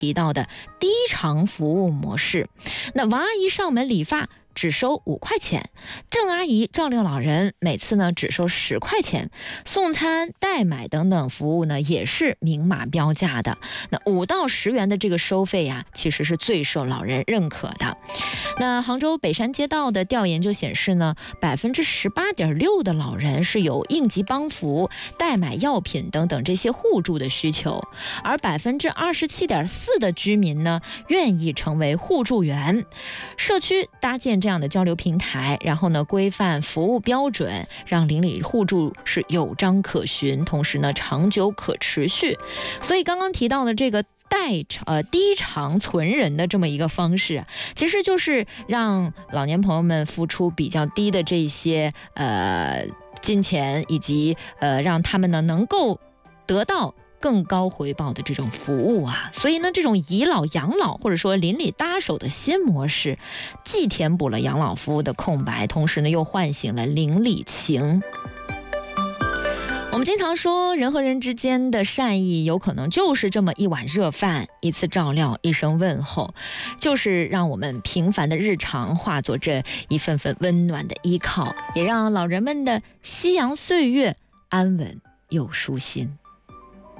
提到的低偿服务模式。那王阿姨上门理发只收5块钱，郑阿姨照料老人每次呢只收10块钱，送餐、代买等等服务呢也是明码标价的。那5到10元的这个收费呀，其实是最受老人认可的。那杭州北山街道的调研就显示呢，18.6%的老人是有应急帮扶、代买药品等等这些互助的需求，而27.4%的居民呢愿意成为互助员。社区搭建这样的交流平台，然后呢规范服务标准，让邻里互助是有章可循，同时呢长久可持续。所以刚刚提到的这个低偿存人的这么一个方式，其实就是让老年朋友们付出比较低的这些金钱，以及让他们呢能够得到更高回报的这种服务啊。所以呢，这种以老养老或者说邻里搭手的新模式，既填补了养老服务的空白，同时呢又唤醒了邻里情。我们经常说，人和人之间的善意有可能就是这么一碗热饭，一次照料，一声问候，就是让我们平凡的日常化作这一份份温暖的依靠，也让老人们的夕阳岁月安稳又舒心。